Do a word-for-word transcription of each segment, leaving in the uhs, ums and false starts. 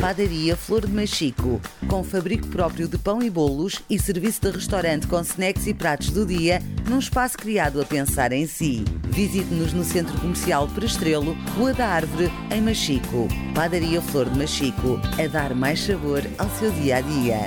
Padaria Flor de Machico, com fabrico próprio de pão e bolos e serviço de restaurante com snacks e pratos do dia, num espaço criado a pensar em si. Visite-nos no Centro Comercial Prestrelo, Rua da Árvore, em Machico. Padaria Flor de Machico, a dar mais sabor ao seu dia-a-dia.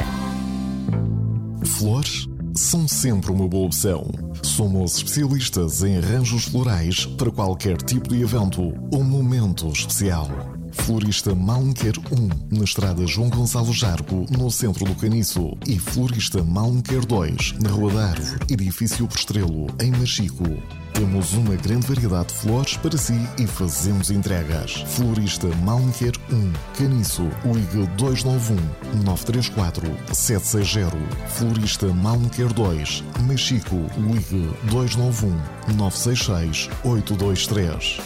Flores são sempre uma boa opção. Somos especialistas em arranjos florais para qualquer tipo de evento ou momento especial. Florista Malmquer um, na estrada João Gonçalo Jargo, no centro do Caniço. E Florista Malmquer dois, na Rua da Árvore, edifício Prestrelo, em Machico. Temos uma grande variedade de flores para si e fazemos entregas. Florista Malmquer um, Caniço, ligue dois nove um, nove três quatro, sete seis zero. Florista Malmquer dois, Machico, ligue dois nove um, nove seis seis, oito dois três.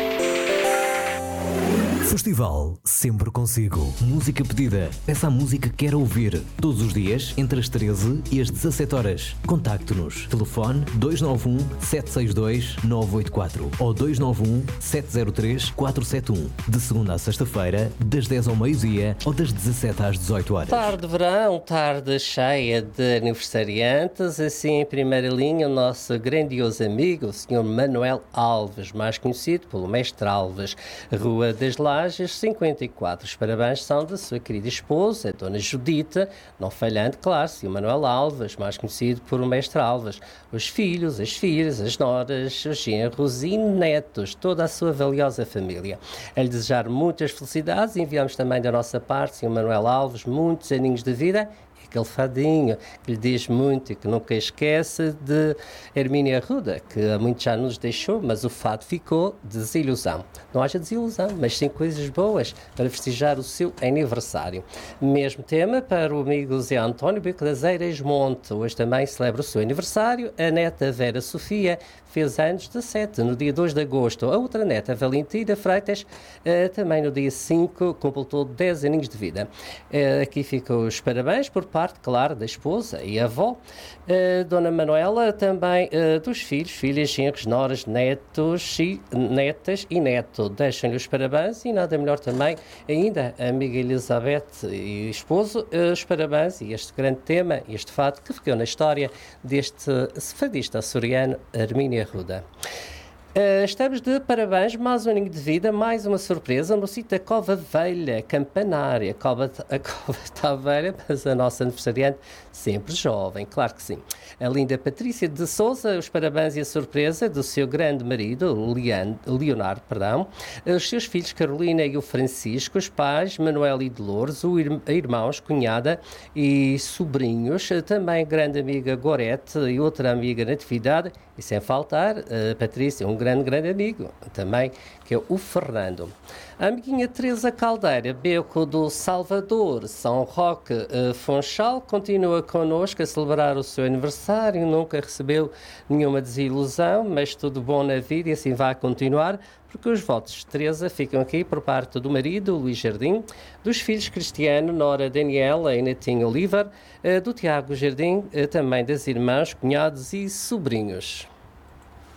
Festival Sempre Consigo. Música pedida. Peça a música que quer ouvir. Todos os dias, entre as treze e as dezassete horas. Contacte-nos. Telefone dois nove um, sete seis dois, nove oito quatro ou dois nove um, sete zero três, quatro sete um. De segunda a sexta-feira, das dez ao meio-dia ou das dezassete às dezoito horas. Tarde de verão, tarde cheia de aniversariantes. Assim, em primeira linha, o nosso grandioso amigo, o senhor Manuel Alves, mais conhecido pelo Mestre Alves. Rua das Lajes, cinquenta e quatro. Os parabéns são da sua querida esposa, a Dona Judita, não falhando, claro, e o Manuel Alves, mais conhecido por o Mestre Alves. Os filhos, as filhas, as noras, os genros e netos, toda a sua valiosa família. A lhe desejar muitas felicidades, enviamos também da nossa parte, senhor Manuel Alves, muitos aninhos de vida. Aquele fadinho que lhe diz muito e que nunca esquece de Hermínia Arruda, que há muito já nos deixou, mas o fado ficou desilusão. Não haja desilusão, mas sim coisas boas para festejar o seu aniversário. Mesmo tema para o amigo Zé António Beco das Eiras Monte. Hoje também celebra o seu aniversário. A neta Vera Sofia fez anos dezessete, no dia dois de agosto. A outra neta, Valentina Freitas, também no dia cinco, completou dez aninhos de vida. Aqui ficam os parabéns por parte, claro, da esposa e avó. Dona Manuela, também dos filhos, filhas, genros, noras, netos e netas e neto. Deixam-lhe os parabéns e nada melhor também ainda a amiga Elizabeth e esposo, os parabéns e este grande tema, este fado que ficou na história deste fadista açoriano, Hermínia Arruda. Uh, estamos de parabéns, mais um aninho de vida, mais uma surpresa no sítio da Cova Velha, Campanária. A Cova, a Cova está velha, mas a nossa aniversariante sempre jovem, claro que sim. A linda Patrícia de Souza, os parabéns e a surpresa do seu grande marido, Leand, Leonardo, perdão, os seus filhos Carolina e o Francisco, os pais Manuel e Dolores, os irmãos, cunhada e sobrinhos, também grande amiga Gorete e outra amiga Natividade, e sem faltar, a Patrícia, um grande, grande amigo também, que é o Fernando. A amiguinha Teresa Caldeira, Beco do Salvador, São Roque, uh, Funchal, continua connosco a celebrar o seu aniversário, nunca recebeu nenhuma desilusão, mas tudo bom na vida e assim vai continuar, porque os votos de Teresa ficam aqui por parte do marido, Luís Jardim, dos filhos Cristiano, Nora Daniela e Netinho Oliver, uh, do Tiago Jardim, uh, também das irmãs, cunhados e sobrinhos.